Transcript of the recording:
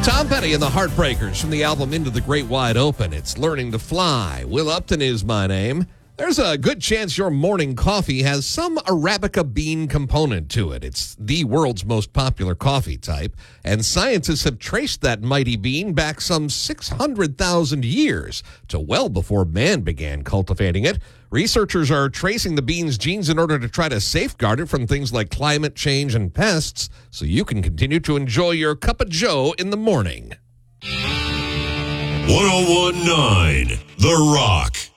Tom Petty and the Heartbreakers from the album Into the Great Wide Open. It's Learning to Fly. Will Upton is my name. There's a good chance your morning coffee has some Arabica bean component to it. It's the world's most popular coffee type, and scientists have traced that mighty bean back some 600,000 years to well before man began cultivating it. Researchers are tracing the bean's genes in order to try to safeguard it from things like climate change and pests, so you can continue to enjoy your cup of joe in the morning. 101.9 The Rock.